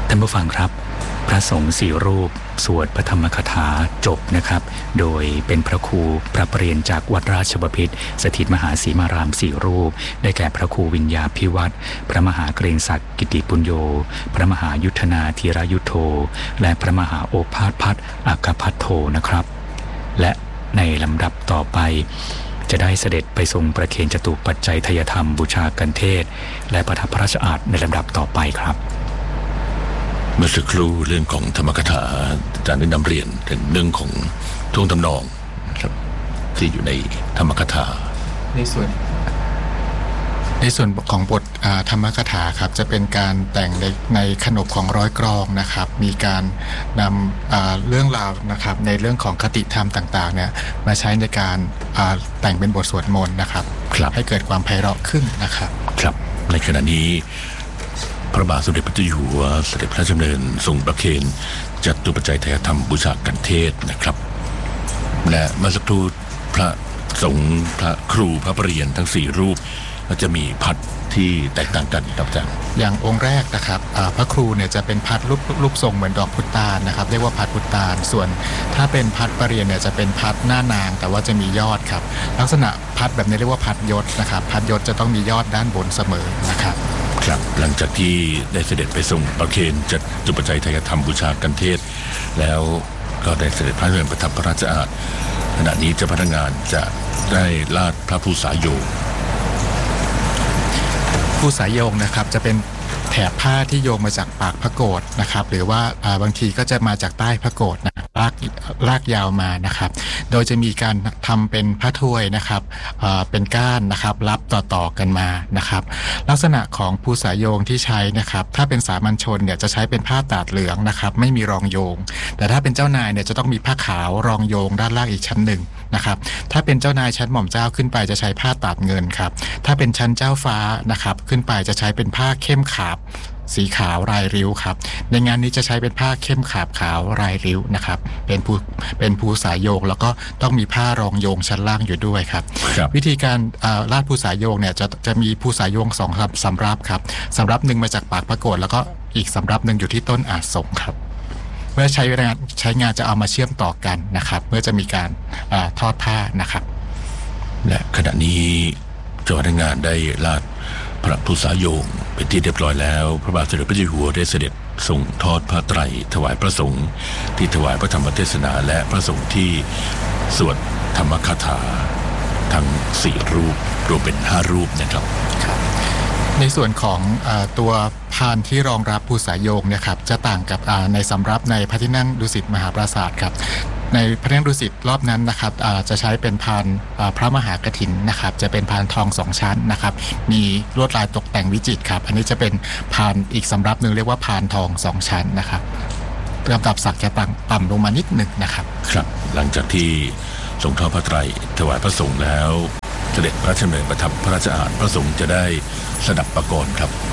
ท่านผู้ฟังครับพระสงฆ์4รูปสวดพระธรรมคาถาจบนะครับโดยเป็นพระครูพระประเรียนจากวัดราชบพิตรสถิตมหาสีมาราม4รูปได้แก่พระครูวิญญาภิวัตรพระมหาเกรียงศักดิ์กิติปุญโญพระมหายุทธนาธีรยุทโธและพระมหาโอภาสพัฒน์อัคคพัทโธนะครับและในลำดับต่อไปจะได้เสด็จไปทรงประเคนจตุปัจจัยทายธรรมบูชากันเทศและประทับพระราชอาสน์ในลำดับต่อไปครับเมื่อสักครู่เรื่องของธรรมกถาอาจารย์ได้นำเรียนถึงเรื่องของท่วงทำนองครับที่อยู่ในธรรมกถาในส่วนของบทธรรมกถาครับจะเป็นการแต่งในขนบของร้อยกรองนะครับมีการนำเรื่องราวนะครับในเรื่องของคติธรรมต่างๆเนี่ยมาใช้ในการแต่งเป็นบทสวดมนต์นะครับให้เกิดความไพเราะขึ้นนะครับครับในขณะนี้พระบาทสมเด็จพระเจ้าอยู่หัวเสด็จพระราชดำเนินทรงประเคนจตุปัจจัยทายธรรมบูชากันเทศนะครับและเมื่อสักครู่พระสงฆ์พระครูพระประเรียนทั้ง4รูปก็จะมีพัดที่แตกต่างกันครับอาจารย์อย่างองค์แรกนะครับพระครูเนี่ยจะเป็นพัดรูปทรงเหมือนดอกพุตานนะครับเรียกว่าพัดพุตานส่วนถ้าเป็นพัดประเรียนเนี่ยจะเป็นพัดหน้านางแต่ว่าจะมียอดครับลักษณะพัดแบบนี้เรียกว่าพัดยศนะครับพัดยศจะต้องมียอดด้านบนเสมอนะครับครับหลังจากที่ได้เสด็จไปทรงประเคนจตุปัจจัยทายธรรมบูชากันเทศแล้วก็ได้เสด็จพระราชดำเนินประทับพระราชอาสน์ขณะนี้เจ้าพนักงานจะได้ลาดพระภูษาโยงภูษาโยงนะครับจะเป็นแถบผ้าที่โยงมาจากปากพระโกฐนะครับหรือว่าบางทีก็จะมาจากใต้พระโกฐนะลากยาวมานะครับโดยจะมีการทำเป็นผ้าถ้วยนะครับเป็นก้านนะครับรับต่อกันมานะครับลักษณะของภูษาโยงที่ใช้นะครับถ้าเป็นสามัญชนเนี่ยจะใช้เป็นผ้าตาดเหลืองนะครับไม่มีรองโยงแต่ถ้าเป็นเจ้านายเนี่ยจะต้องมีผ้าขาวรองโยงด้านล่างอีกชั้นหนึ่งนะครับถ้าเป็นเจ้านายชั้นหม่อมเจ้าขึ้นไปจะใช้ผ้าตาดเงินครับถ้าเป็นชั้นเจ้าฟ้านะครับขึ้นไปจะใช้เป็นผ้าเข้มขาบสีขาวลายริ้วครับในงานนี้จะใช้เป็นผ้าเข้มขาบขาวลายริ้วนะครับเป็นภูษาโยงแล้วก็ต้องมีผ้ารองโยงชั้นล่างอยู่ด้วยครับวิธีการลาดภูษาโยงเนี่ยจะมีภูษาโยง2สำรับครับสำรับหนึ่งมาจากปากพระโกฐแล้วก็อีกสำรับหนึ่งอยู่ที่ต้นอาสงครับเมื่อใช้งานจะเอามาเชื่อมต่อกันนะครับเมื่อจะมีการทอดผ้านะครับและขณะนี้เจ้าพนักงานได้ลาดพระภูษาโยงเป็นที่เรียบร้อยแล้วพระบาทสมเด็จพระเจ้าอยู่หัวได้เสด็จทรงทอดผ้าไตรถวายพระสงฆ์ที่ถวายพระธรรมเทศนาและพระสงฆ์ที่สวดธรรมคาถาทั้ง4รูปรวมเป็น5รูปนะครับในส่วนของตัวพานที่รองรับภูษาโยงเนี่ยครับจะต่างกับในสำรับในพระที่นั่งดุสิตมหาปราสาทครับในพระที่นั่งดุสิตรอบนั้นนะครับจะใช้เป็นพานพระมหากฐินนะครับจะเป็นพานทอง2ชั้นนะครับมีลวดลายตกแต่งวิจิตรครับอันนี้จะเป็นพานอีกสำรับหนึ่งเรียกว่าพานทอง2ชั้นนะครับลำดับศักดิ์จะต่ำลงมานิดหนึ่งนะครับครับหลังจากที่ทรงทอดผ้าไตรถวายพระสงฆ์แล้วเสด็จพระราชดำเนินประทับพระราชอาสน์พระสงฆ์จะได้สดับประกรณ์ครับ